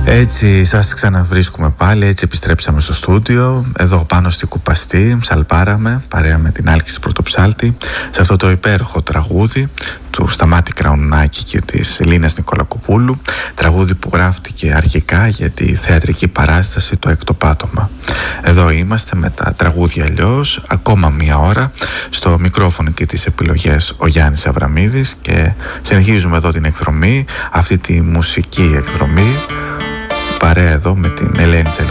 Έτσι σας ξαναβρίσκουμε πάλι, έτσι επιστρέψαμε στο στούντιο, εδώ πάνω στη Κουπαστή, ψαλπάραμε παρέα με την Άλκηση Πρωτοψάλτη σε αυτό το υπέροχο τραγούδι του Σταμάτη Κραουνάκη και της Ελίνας Νικολακοπούλου, τραγούδι που γράφτηκε αρχικά για τη θεατρική παράσταση Το Έκτο Πάτωμα. Εδώ είμαστε με τα τραγούδια αλλιώς, ακόμα μία ώρα, στο μικρόφωνο και τις επιλογές ο Γιάννης Αβραμίδης, και συνεχίζουμε εδώ την εκδρομή, αυτή τη μουσική εκδρομή, παρέα εδώ με την Ελένη